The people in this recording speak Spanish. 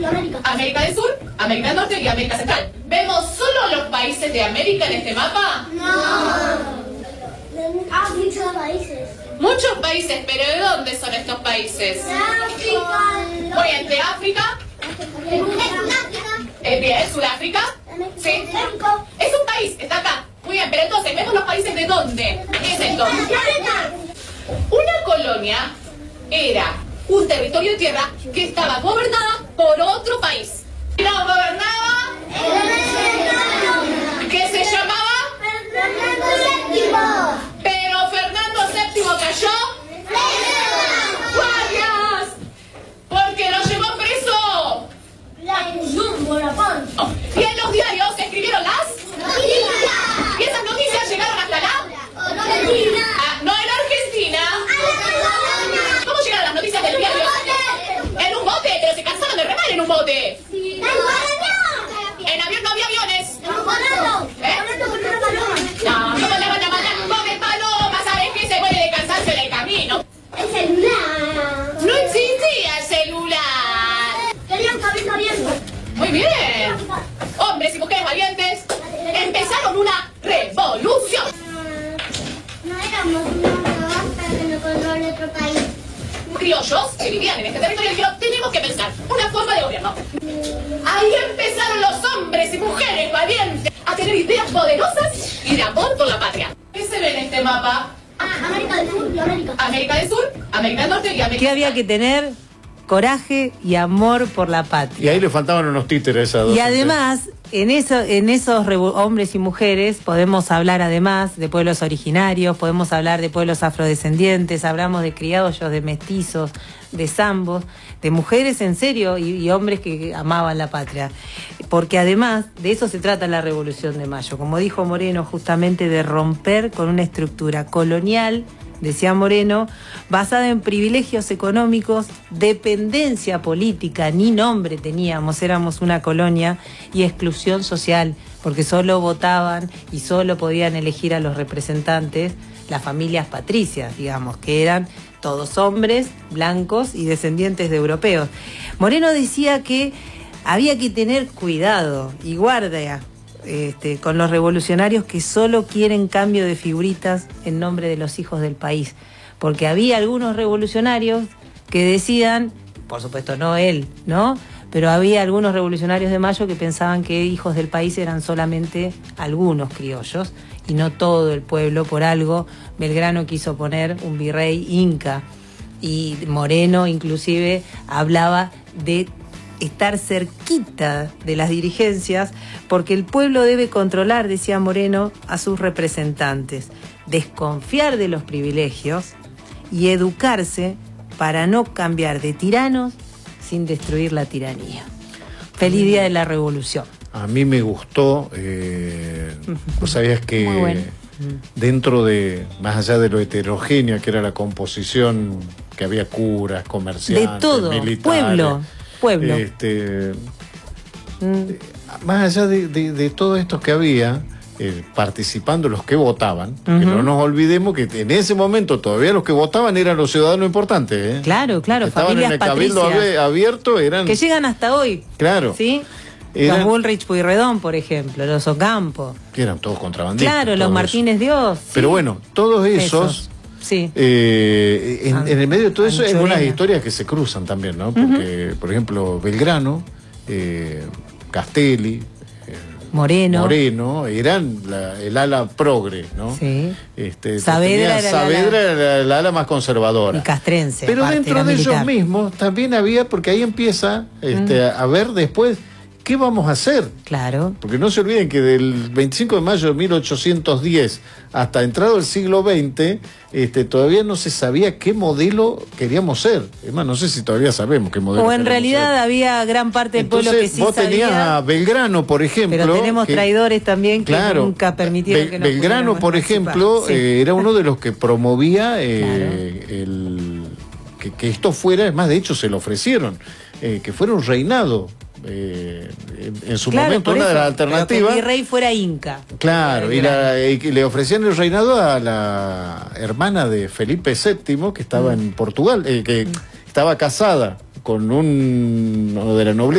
y América. América del Sur, América del Norte y América Central. ¿Vemos solo los países de América en este mapa? No. Muchos países. Muchos países, pero ¿de dónde son estos países? De África. Muy bien, de África. Bien, Sudáfrica. Sí. Es un país, está acá. Muy bien, pero entonces, ¿vemos los países de dónde? ¿Qué es esto? Una colonia era un territorio de tierra que estaba gobernada por otro país. ¿Y no gobernaba? ¿Qué se llamaba? Fernando VII. Pero Fernando VII cayó. ¡Guardias! Porque lo llevó preso. ¿Y en los diarios se escribieron las? ¿Y esas noticias llegaron hasta la? No, en Argentina. ¿Cómo llegaron las noticias del diario? En un bote, pero se cansaron de remar en un bote. En avión no había aviones. No, ¿cómo le van a mandar? Come paloma, ¿sabes qué? Se muere de cansancio en el camino. El celular. No existía el celular. Querían cabeza abierta. Muy bien. Hombres y mujeres valientes empezaron una revolución. No éramos unos para que nos controle otro país. Criollos que vivían en este territorio dijeron, tenemos que pensar una forma de gobierno. Ahí empezaron los hombres y mujeres valientes a tener ideas poderosas y de amor por la patria. ¿Qué se ve en este mapa? América del Sur y América. América del Sur, América del Norte y América ¿Qué había que tener? Coraje y amor por la patria. Y ahí le faltaban unos títeres a esas dos. Y además, en esos hombres y mujeres podemos hablar además de pueblos originarios, podemos hablar de pueblos afrodescendientes, hablamos de criollos, de mestizos, de zambos, de mujeres en serio y hombres que amaban la patria. Porque además de eso se trata la Revolución de Mayo, como dijo Moreno, justamente de romper con una estructura colonial, decía Moreno, basada en privilegios económicos, dependencia política, ni nombre teníamos, éramos una colonia, y exclusión social, porque solo votaban y solo podían elegir a los representantes las familias patricias, digamos, que eran todos hombres, blancos y descendientes de europeos. Moreno decía que había que tener cuidado y guardia con los revolucionarios que solo quieren cambio de figuritas en nombre de los hijos del país, porque había algunos revolucionarios que decían, por supuesto no él, ¿no? Pero había algunos revolucionarios de Mayo que pensaban que hijos del país eran solamente algunos criollos y no todo el pueblo. Por algo Belgrano quiso poner un virrey inca y Moreno inclusive hablaba de estar cerquita de las dirigencias, porque el pueblo debe controlar, decía Moreno, a sus representantes, desconfiar de los privilegios y educarse para no cambiar de tiranos sin destruir la tiranía. Feliz día de la Revolución. A mí me gustó, vos sabías que muy bueno. Dentro de, más allá de lo heterogénea que era la composición, que había curas, comerciantes, de todo, militares, pueblo. Más allá de todos estos que había, participando los que votaban, que no nos olvidemos que en ese momento todavía los que votaban eran los ciudadanos importantes. Claro, que estaban familias en el cabildo patricias abierto, eran... que llegan hasta hoy. Claro. ¿Sí? Los Bullrich Pueyrredón, por ejemplo, los Ocampo. Que eran todos contrabandistas. Claro, los Martínez Dios. Pero bueno, todos esos sí. En el medio de todo eso hay unas historias que se cruzan también, ¿no? Porque, por ejemplo, Belgrano, Castelli, Moreno eran el ala progre, ¿no? Sí. Saavedra era el ala más conservadora. Y castrense. Pero dentro de ellos mismos también había, porque ahí empieza a ver después qué vamos a hacer. Claro. Porque no se olviden que del 25 de mayo de 1810 hasta entrado el siglo XX, todavía no se sabía qué modelo queríamos ser. Es más, no sé si todavía sabemos qué modelo. O en realidad había gran parte del pueblo que sí vos sabía. Tenías a Belgrano, por ejemplo. Pero tenemos traidores también que nunca permitieron que nos Belgrano, por ejemplo, era uno de los que promovía que esto fuera, es más, de hecho se lo ofrecieron, que fuera un reinado. En su momento una de las alternativas, que el rey fuera inca. Claro, y le ofrecían el reinado a la hermana de Felipe VII, que estaba en Portugal, que estaba casada con uno de la nobleza